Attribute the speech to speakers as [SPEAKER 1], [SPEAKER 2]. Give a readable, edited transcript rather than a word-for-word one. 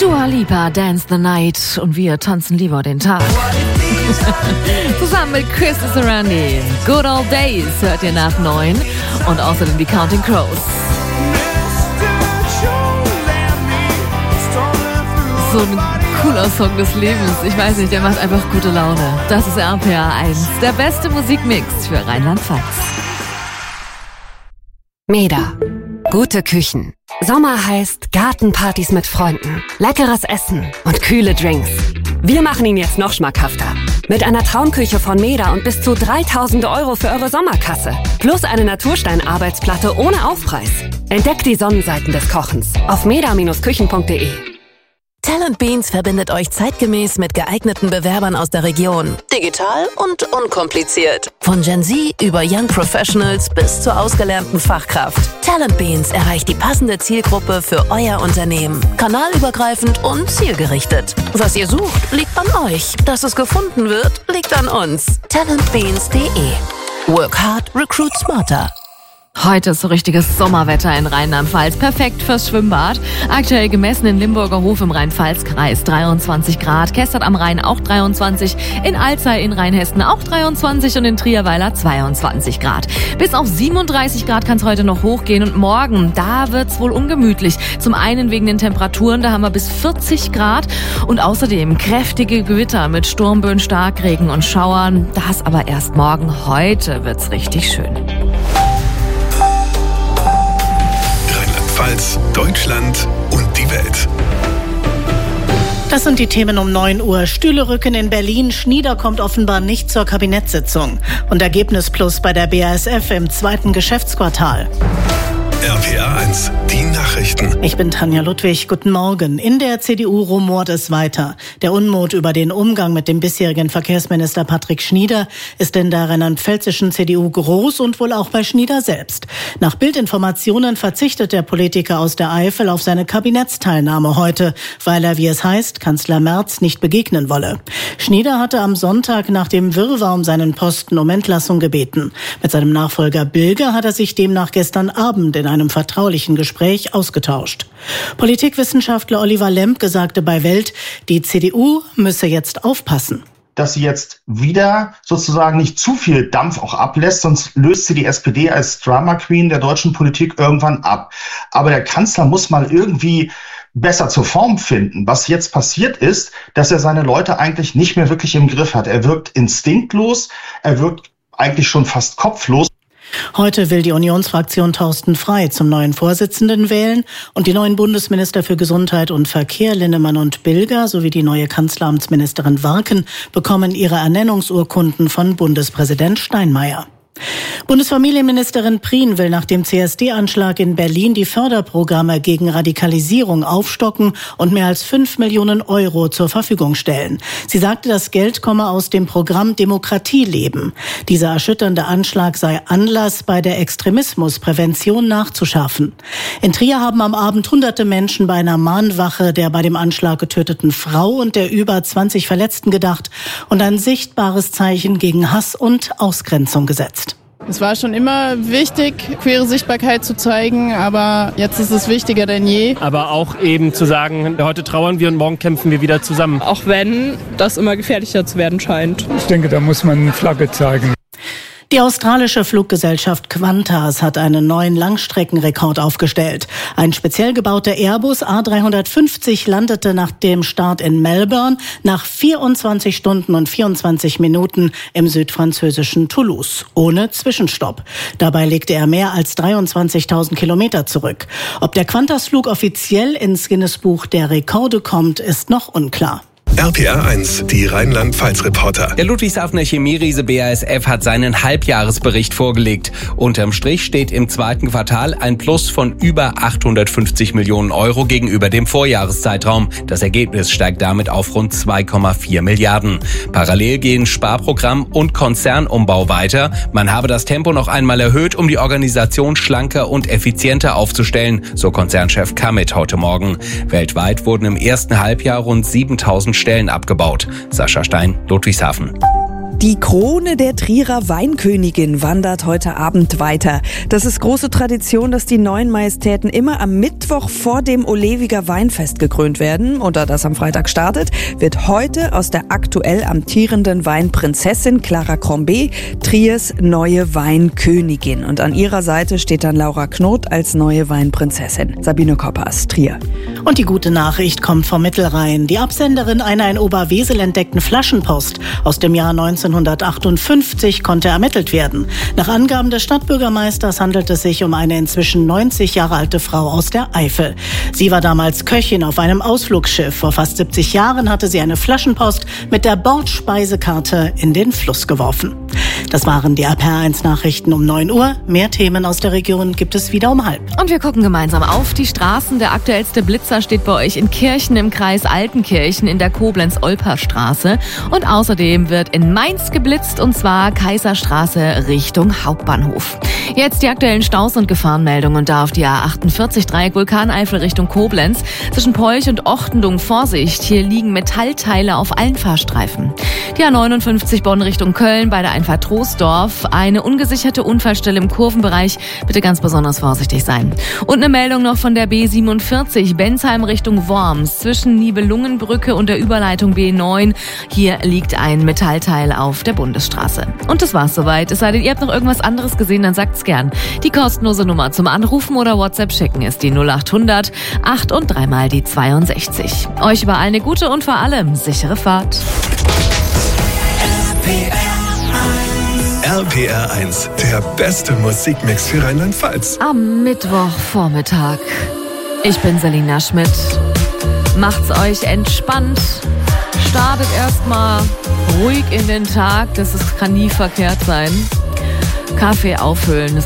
[SPEAKER 1] Dua Lipa, Dance the Night und wir tanzen lieber den Tag. Zusammen mit Chris Sarandi. Good Old Days hört ihr nach 9 und außerdem die Counting Crows. So ein cooler Song des Lebens. Ich weiß nicht, der macht einfach gute Laune. Das ist RPA 1, der beste Musikmix für Rheinland-Pfalz.
[SPEAKER 2] Meda. Gute Küchen. Sommer heißt Gartenpartys mit Freunden, leckeres Essen und kühle Drinks. Wir machen ihn jetzt noch schmackhafter. Mit einer Traumküche von Meda und bis zu 3.000 € für eure Sommerkasse. Plus eine Naturstein-Arbeitsplatte ohne Aufpreis. Entdeckt die Sonnenseiten des Kochens auf meda-küchen.de.
[SPEAKER 3] Talent Beans verbindet euch zeitgemäß mit geeigneten Bewerbern aus der Region. Digital und unkompliziert. Von Gen Z über Young Professionals bis zur ausgelernten Fachkraft. Talent Beans erreicht die passende Zielgruppe für euer Unternehmen. Kanalübergreifend und zielgerichtet. Was ihr sucht, liegt an euch. Dass es gefunden wird, liegt an uns. talentbeans.de. Work hard, recruit smarter.
[SPEAKER 1] Heute ist so richtiges Sommerwetter in Rheinland-Pfalz. Perfekt fürs Schwimmbad. Aktuell gemessen in Limburger Hof im Rhein-Pfalz-Kreis 23 Grad. Kessert am Rhein auch 23. In Alzey in Rheinhessen auch 23 und in Trierweiler 22 Grad. Bis auf 37 Grad kann es heute noch hochgehen und morgen, da wird's wohl ungemütlich. Zum einen wegen den Temperaturen, da haben wir bis 40 Grad und außerdem kräftige Gewitter mit Sturmböen, Starkregen und Schauern. Das aber erst morgen. Heute wird's richtig schön.
[SPEAKER 4] Deutschland und die Welt.
[SPEAKER 5] Das sind die Themen um 9 Uhr. Stühle rücken in Berlin. Schnieder kommt offenbar nicht zur Kabinettssitzung. Und Ergebnis plus bei der BASF im 2. Geschäftsquartal.
[SPEAKER 4] RPA 1, die Nachrichten.
[SPEAKER 5] Ich bin Tanja Ludwig. Guten Morgen. In der CDU rumort es weiter. Der Unmut über den Umgang mit dem bisherigen Verkehrsminister Patrick Schnieder ist in der rheinland-pfälzischen CDU groß und wohl auch bei Schnieder selbst. Nach Bildinformationen verzichtet der Politiker aus der Eifel auf seine Kabinettsteilnahme heute, weil er, wie es heißt, Kanzler Merz nicht begegnen wolle. Schnieder hatte am Sonntag nach dem Wirrwarr um seinen Posten um Entlassung gebeten. Mit seinem Nachfolger Bilger hat er sich demnach gestern Abend in einem vertraulichen Gespräch ausgetauscht. Politikwissenschaftler Oliver Lemke sagte bei Welt, die CDU müsse jetzt aufpassen.
[SPEAKER 6] Dass sie jetzt wieder sozusagen nicht zu viel Dampf auch ablässt, sonst löst sie die SPD als Drama Queen der deutschen Politik irgendwann ab. Aber der Kanzler muss mal irgendwie besser zur Form finden. Was jetzt passiert ist, dass er seine Leute eigentlich nicht mehr wirklich im Griff hat. Er wirkt instinktlos, er wirkt eigentlich schon fast kopflos.
[SPEAKER 5] Heute will die Unionsfraktion Thorsten Frey zum neuen Vorsitzenden wählen und die neuen Bundesminister für Gesundheit und Verkehr Linnemann und Bilger sowie die neue Kanzleramtsministerin Warken bekommen ihre Ernennungsurkunden von Bundespräsident Steinmeier. Bundesfamilienministerin Prien will nach dem CSD-Anschlag in Berlin die Förderprogramme gegen Radikalisierung aufstocken und mehr als 5 Millionen € zur Verfügung stellen. Sie sagte, das Geld komme aus dem Programm Demokratie leben. Dieser erschütternde Anschlag sei Anlass, bei der Extremismusprävention nachzuschärfen. In Trier haben am Abend hunderte Menschen bei einer Mahnwache der bei dem Anschlag getöteten Frau und der über 20 Verletzten gedacht und ein sichtbares Zeichen gegen Hass und Ausgrenzung gesetzt.
[SPEAKER 7] Es war schon immer wichtig, queere Sichtbarkeit zu zeigen, aber jetzt ist es wichtiger denn je.
[SPEAKER 8] Aber auch eben zu sagen, heute trauern wir und morgen kämpfen wir wieder zusammen.
[SPEAKER 7] Auch wenn das immer gefährlicher zu werden scheint.
[SPEAKER 9] Ich denke, da muss man eine Flagge zeigen.
[SPEAKER 5] Die australische Fluggesellschaft Qantas hat einen neuen Langstreckenrekord aufgestellt. Ein speziell gebauter Airbus A350 landete nach dem Start in Melbourne nach 24 Stunden und 24 Minuten im südfranzösischen Toulouse, ohne Zwischenstopp. Dabei legte er mehr als 23.000 Kilometer zurück. Ob der Qantas-Flug offiziell ins Guinness-Buch der Rekorde kommt, ist noch unklar.
[SPEAKER 4] RPA 1, die Rheinland-Pfalz-Reporter.
[SPEAKER 10] Der Ludwigshafener Chemieriese BASF hat seinen Halbjahresbericht vorgelegt. Unterm Strich steht im 2. Quartal ein Plus von über 850 Millionen € gegenüber dem Vorjahreszeitraum. Das Ergebnis steigt damit auf rund 2,4 Milliarden. Parallel gehen Sparprogramm und Konzernumbau weiter. Man habe das Tempo noch einmal erhöht, um die Organisation schlanker und effizienter aufzustellen, so Konzernchef Kamit heute Morgen. Weltweit wurden im ersten Halbjahr rund 7.000 Stellen abgebaut. Sascha Stein, Ludwigshafen.
[SPEAKER 11] Die Krone der Trierer Weinkönigin wandert heute Abend weiter. Das ist große Tradition, dass die neuen Majestäten immer am Mittwoch vor dem Olewiger Weinfest gekrönt werden. Und da das am Freitag startet, wird heute aus der aktuell amtierenden Weinprinzessin Clara Crombie Triers neue Weinkönigin. Und an ihrer Seite steht dann Laura Knot als neue Weinprinzessin. Sabine Koppers, Trier.
[SPEAKER 5] Und die gute Nachricht kommt vom Mittelrhein. Die Absenderin einer in Oberwesel entdeckten Flaschenpost aus dem Jahr 1958 konnte ermittelt werden. Nach Angaben des Stadtbürgermeisters handelt es sich um eine inzwischen 90 Jahre alte Frau aus der Eifel. Sie war damals Köchin auf einem Ausflugsschiff. Vor fast 70 Jahren hatte sie eine Flaschenpost mit der Bordspeisekarte in den Fluss geworfen. Das waren die RPR1-Nachrichten um 9 Uhr. Mehr Themen aus der Region gibt es wieder um 12:30.
[SPEAKER 1] Und wir gucken gemeinsam auf die Straßen. Der aktuellste Blitzer steht bei euch in Kirchen im Kreis Altenkirchen in der Koblenz-Olper-Straße. Und außerdem wird in Mainz geblitzt, und zwar Kaiserstraße Richtung Hauptbahnhof. Jetzt die aktuellen Staus und Gefahrenmeldungen, und da auf die A48 Dreieck Vulkaneifel Richtung Koblenz. Zwischen Polch und Ochtendung Vorsicht, hier liegen Metallteile auf allen Fahrstreifen. Die A59 Bonn Richtung Köln bei der Einfahrt Troisdorf. Eine ungesicherte Unfallstelle im Kurvenbereich. Bitte ganz besonders vorsichtig sein. Und eine Meldung noch von der B47 Bensheim Richtung Worms. Zwischen Nibelungenbrücke und der Überleitung B9. Hier liegt ein Metallteil auf der Bundesstraße. Und das war's soweit. Es sei denn, ihr habt noch irgendwas anderes gesehen, dann sagt's gern. Die kostenlose Nummer zum Anrufen oder WhatsApp schicken ist die 0800 8 und 3 mal die 62. Euch überall eine gute und vor allem sichere Fahrt.
[SPEAKER 4] RPR1, der beste Musikmix für Rheinland-Pfalz.
[SPEAKER 1] Am Mittwochvormittag. Ich bin Selina Schmidt. Macht's euch entspannt. Startet erstmal ruhig in den Tag. Das kann nie verkehrt sein. Kaffee auffüllen.